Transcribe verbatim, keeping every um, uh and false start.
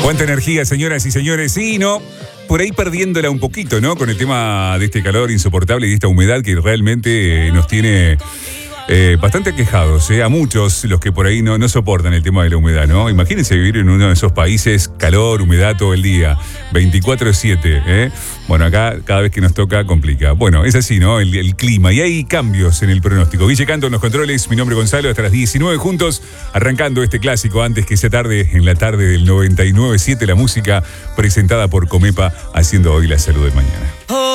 Cuánta energía, señoras y señores. Sí, ¿no? Por ahí perdiéndola un poquito, ¿no? Con el tema de este calor insoportable y de esta humedad que realmente nos tiene eh, bastante quejados, ¿eh? A muchos, los que por ahí no, no soportan el tema de la humedad, ¿no? Imagínense vivir en uno de esos países, calor, humedad todo el día, veinticuatro siete, ¿eh? Bueno, acá cada vez que nos toca complica. Bueno, es así, ¿no? El, el clima. Y hay cambios en el pronóstico. Guille Canto en los controles, mi nombre es Gonzalo, hasta las diecinueve juntos, arrancando este clásico antes que sea tarde, en la tarde del noventa y nueve siete, la música presentada por Comepa, haciendo hoy la salud del mañana.